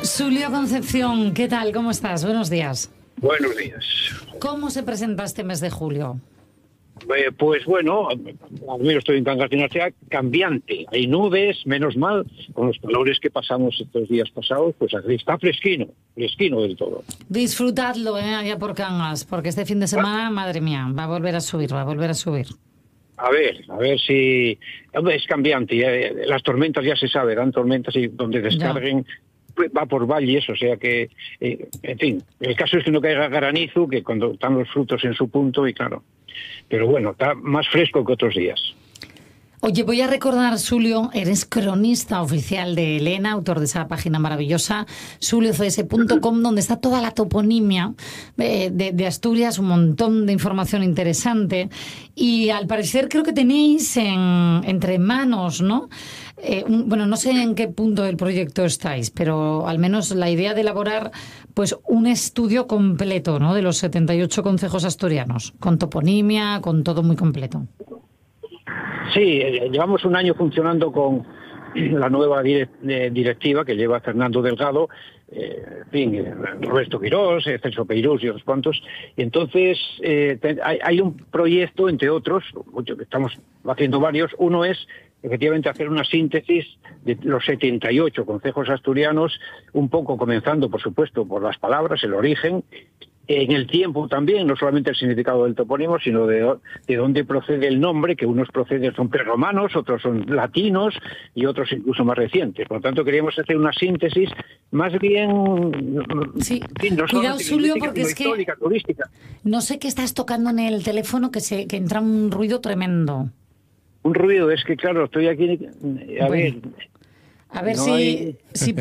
Julio Concepción, ¿qué tal? ¿Cómo estás? Buenos días. Buenos días. ¿Cómo se presenta este mes de julio? Pues bueno, al menos estoy en Cangas de Narcea, cambiante. Hay nubes, menos mal, con los calores que pasamos estos días pasados, pues aquí está fresquino del todo. Disfrutadlo, allá por Cangas, porque este fin de semana, madre mía, va a volver a subir. A ver si... Hombre, es cambiante, las tormentas ya se sabe, dan tormentas y donde descarguen... va por valles, o sea que, en fin, el caso es que no caiga granizo, que cuando están los frutos en su punto, y claro, pero bueno, está más fresco que otros días. Oye, voy a recordar, Julio, eres cronista oficial de Elena, autor de esa página maravillosa, juliocs.com, donde está toda la toponimia de Asturias, un montón de información interesante, y al parecer creo que tenéis entre manos, ¿no? Bueno, no sé en qué punto del proyecto estáis, pero al menos la idea de elaborar pues un estudio completo, ¿no?, de los 78 concejos asturianos, con toponimia, con todo muy completo. Sí, llevamos un año funcionando con la nueva directiva que lleva Fernando Delgado, en fin, Roberto Quirós, Celso Peirós y otros cuantos. Y entonces hay un proyecto, entre otros, que estamos haciendo varios. Uno es efectivamente hacer una síntesis de los 78 concejos asturianos, un poco comenzando, por supuesto, por las palabras, el origen, en el tiempo también, no solamente el significado del topónimo, sino de dónde procede el nombre, que unos son prerromanos, otros son latinos y otros incluso más recientes. Por lo tanto, queríamos hacer una síntesis más bien... Sí, no cuidado, Julio, porque es que histórica, turística. No sé qué estás tocando en el teléfono, que entra un ruido tremendo. Un ruido, es que claro, estoy aquí... A ver si